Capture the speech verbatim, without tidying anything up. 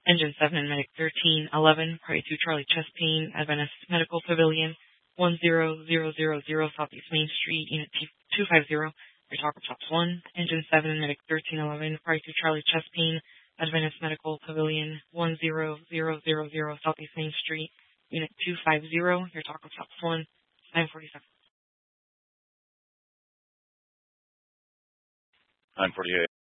Engine seven, Medic thirteen eleven, Party two Charlie Chest Pain, Adventist Medical Pavilion, one zero zero zero zero Southeast Main Street, Unit two five zero, your talk stops one. Engine seven, Medic thirteen eleven, Party two Charlie Chest Pain, Adventist Medical Pavilion, one zero zero zero zero Southeast Main Street, Unit two five zero, your talk stops one, nine forty-seven. nine forty-eight.